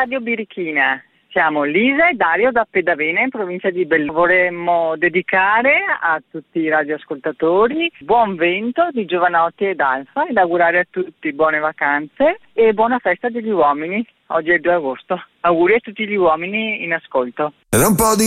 Radio Birichina. Siamo Lisa e Dario da Pedavena, in provincia di Belluno. Vorremmo dedicare a tutti i radioascoltatori buon vento di Giovanotti ed Alfa ed augurare a tutti buone vacanze e buona festa degli uomini. Oggi è il 2 agosto. Auguri a tutti gli uomini in ascolto.